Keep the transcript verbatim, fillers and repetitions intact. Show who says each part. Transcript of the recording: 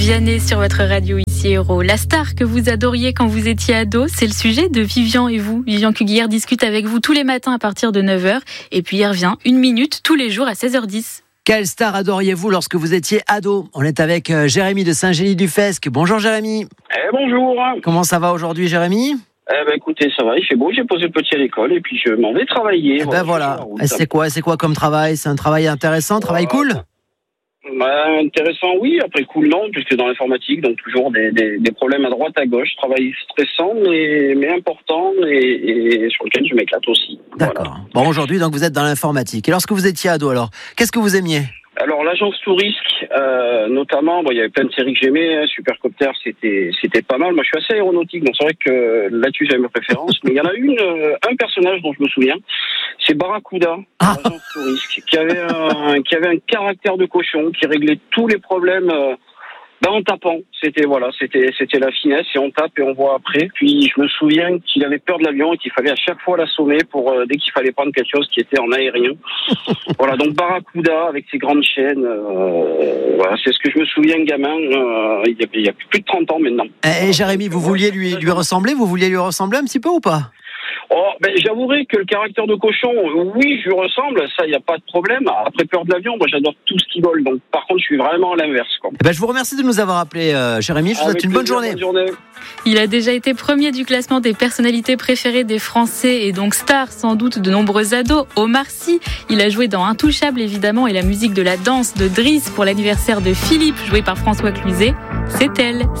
Speaker 1: Vianney sur votre radio ici Héros. La star que vous adoriez quand vous étiez ado, c'est le sujet de Vivian et vous. Vivian Cuguière discute avec vous tous les matins à partir de neuf heures et puis il revient une minute tous les jours à seize heures dix.
Speaker 2: Quelle star adoriez-vous lorsque vous étiez ado ? On est avec euh, Jérémy de Saint-Gély-du-Fesque. Bonjour Jérémy.
Speaker 3: Eh bonjour.
Speaker 2: Comment ça va aujourd'hui Jérémy ?
Speaker 3: Eh ben écoutez, ça va, il fait beau, j'ai posé le petit à l'école et puis je m'en vais travailler.
Speaker 2: Eh ben voilà. Route, c'est quoi, c'est quoi comme travail ? C'est un travail intéressant, un travail cool ?
Speaker 3: Bah, intéressant, oui. Après, cool, non, puisque dans l'informatique, donc toujours des, des, des problèmes à droite, à gauche. Travail stressant, mais, mais important et, et sur lequel je m'éclate aussi.
Speaker 2: D'accord. Voilà. Bon, aujourd'hui, donc, vous êtes dans l'informatique. Et lorsque vous étiez ado, alors, qu'est-ce que vous aimiez ? Alors,
Speaker 3: l'agence Tourisque, euh, notamment, bon, il y avait plein de séries que j'aimais. Hein. Supercopter, c'était, c'était pas mal. Moi, je suis assez aéronautique, donc c'est vrai que là-dessus, j'avais mes préférences. Mais il y en a une, euh, un personnage dont je me souviens. C'est Barracuda,
Speaker 2: ah.
Speaker 3: l'agence Tourisque, qui avait un, qui avait un caractère de cochon, qui réglait tous les problèmes euh, ben en tapant. C'était voilà, c'était c'était la finesse et on tape et on voit après. Puis je me souviens qu'il avait peur de l'avion et qu'il fallait à chaque fois l'assommer pour euh, dès qu'il fallait prendre quelque chose qui était en aérien. Voilà, donc Barracuda avec ses grandes chaînes. Euh, voilà, c'est ce que je me souviens, gamin. Euh, il y a, il y a plus de trente ans maintenant.
Speaker 2: Et, et Jérémy, vous vouliez lui lui ressembler, vous vouliez lui ressembler un petit peu ou pas ?
Speaker 3: Oh, ben, j'avouerai que le caractère de cochon, oui, je lui ressemble, ça, il n'y a pas de problème. Après, peur de l'avion, moi, j'adore tout ce qui vole. Donc, par contre, je suis vraiment à l'inverse, quoi.
Speaker 2: Eh ben, je vous remercie de nous avoir appelé, euh, Jérémy. Je vous souhaite une bonne journée.
Speaker 3: bonne journée.
Speaker 1: Il a déjà été premier du classement des personnalités préférées des Français et donc star, sans doute, de nombreux ados. Omar Sy, il a joué dans Intouchable, évidemment, et la musique de la danse de Driss pour l'anniversaire de Philippe, joué par François Cluzet. C'est elle.